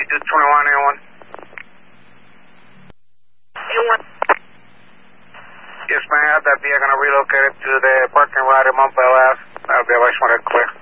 do 21 A1. Yes, ma'am. I have that vehicle going to relocate it to the parking lot at Mount Bell Ave. That'll be a nice one to clear.